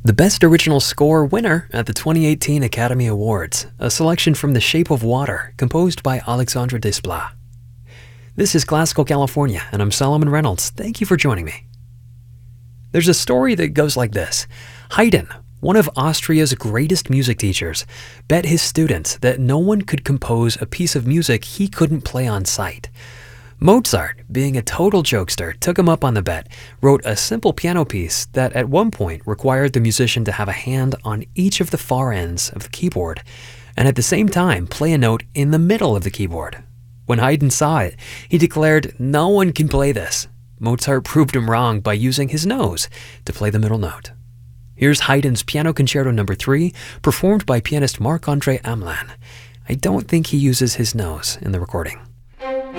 The Best Original Score winner at the 2018 Academy Awards, a selection from The Shape of Water, composed by Alexandre Desplat. This is Classical California, and I'm Solomon Reynolds. Thank you for joining me. There's a story that goes like this. Haydn, one of Austria's greatest music teachers, bet his students that no one could compose a piece of music he couldn't play on sight. Mozart, being a total jokester, took him up on the bet, wrote a simple piano piece that at one point required the musician to have a hand on each of the far ends of the keyboard, and at the same time play a note in the middle of the keyboard. When Haydn saw it, he declared, "No one can play this." Mozart proved him wrong by using his nose to play the middle note. Here's Haydn's Piano Concerto No. 3, performed by pianist Marc-André Hamelin. I don't think he uses his nose in the recording.